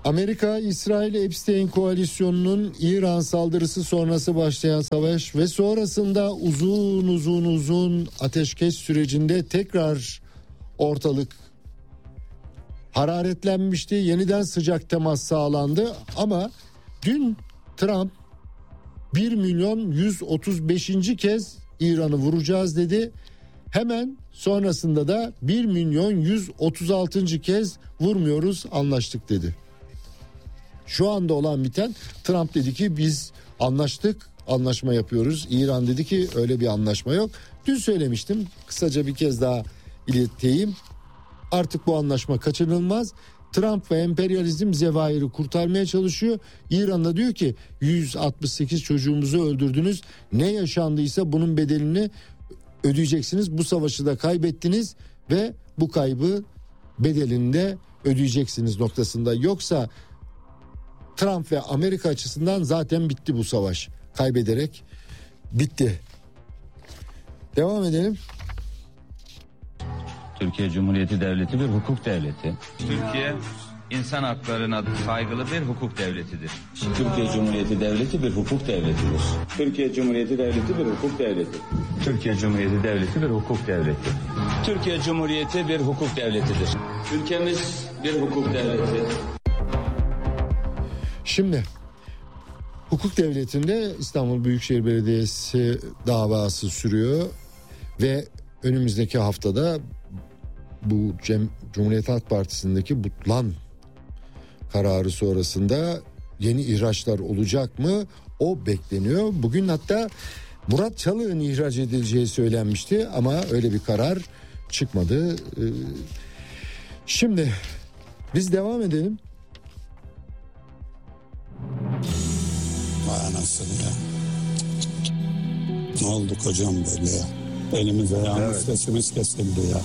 Amerika, İsrail Epstein koalisyonunun İran saldırısı sonrası başlayan savaş ve sonrasında uzun ateşkes sürecinde tekrar ortalık hararetlenmişti. Yeniden sıcak temas sağlandı ama dün Trump 1.135. kez İran'ı vuracağız dedi. Hemen sonrasında da 1.136. kez vurmuyoruz, anlaştık dedi. Şu anda olan biten, Trump dedi ki biz anlaştık, anlaşma yapıyoruz. İran dedi ki öyle bir anlaşma yok. Dün söylemiştim, kısaca bir kez daha ileteyim. Artık bu anlaşma kaçınılmaz. Trump ve emperyalizm Zevahir'i kurtarmaya çalışıyor. İran da diyor ki 168 çocuğumuzu öldürdünüz. Ne yaşandıysa bunun bedelini ödeyeceksiniz. Bu savaşı da kaybettiniz ve bu kaybı bedelini de ödeyeceksiniz noktasında. Yoksa Trump ve Amerika açısından zaten bitti bu savaş. Kaybederek bitti. Devam edelim. Türkiye Cumhuriyeti Devleti bir hukuk devleti. Türkiye insan haklarına saygılı bir hukuk devletidir. Türkiye Cumhuriyeti Devleti bir hukuk devletidir. Türkiye Cumhuriyeti Devleti bir hukuk devleti. Türkiye Cumhuriyeti Devleti bir hukuk devleti. Türkiye Cumhuriyeti bir hukuk devletidir. Ülkemiz bir hukuk devleti. Şimdi hukuk devletinde İstanbul Büyükşehir Belediyesi davası sürüyor ve önümüzdeki haftada bu Cumhuriyet Halk Partisi'ndeki butlan kararı sonrasında yeni ihraçlar olacak mı? O bekleniyor. Bugün hatta Murat Çalık'ın ihraç edileceği söylenmişti ama öyle bir karar çıkmadı. Şimdi biz devam edelim. Vay anasını ya. Ne olduk hocam böyle ya? Elimiz ayağımız sesimiz kesildi ya.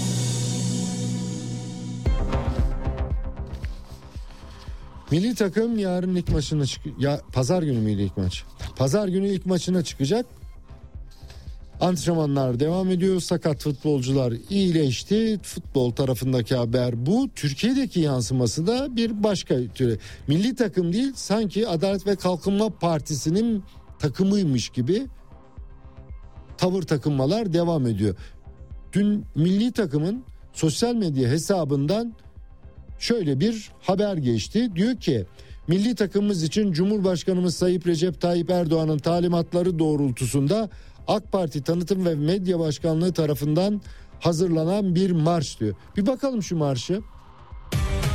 Milli takım yarın ilk maçına pazar günü müydü ilk maç? Pazar günü ilk maçına çıkacak. Antrenmanlar devam ediyor. Sakat futbolcular iyileşti. Futbol tarafındaki haber bu. Türkiye'deki yansıması da bir başka türe. Milli takım değil, sanki Adalet ve Kalkınma Partisi'nin takımıymış gibi tavır takınmalar devam ediyor. Dün milli takımın sosyal medya hesabından şöyle bir haber geçti. Diyor ki milli takımımız için Cumhurbaşkanımız Sayın Recep Tayyip Erdoğan'ın talimatları doğrultusunda AK Parti Tanıtım ve Medya Başkanlığı tarafından hazırlanan bir marş diyor. Bir bakalım şu marşı.